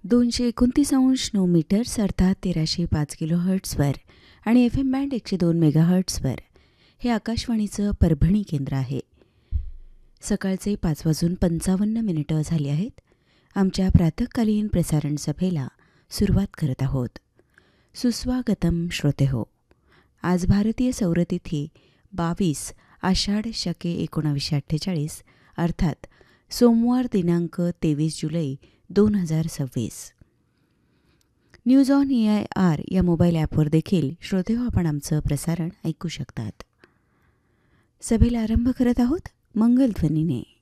229.9 metres अर्थात 1305 kilo हर्ट्सवर आणि FM band 102 मेगाहर्ट्सवर हे आकाशवाणीचं परभणी केंद्र आहे. सकाळचे 5:55 झाली आहेत. आमच्या प्रातःकालीन प्रसारण सभेला सुरुवात करत आहोत. सुस्वागतम श्रोतेहो. आज भारतीय सौरतिथी 22 आषाढ शके 1948 अर्थात सोमवार दिनांक 23 जुलै 2026. न्यूज ऑन AIR या मोबाईल ॲपवर देखील श्रोतेहो आपण आमचं प्रसारण ऐकू शकतात. सभेला आरंभ करत आहोत मंगलध्वनीने.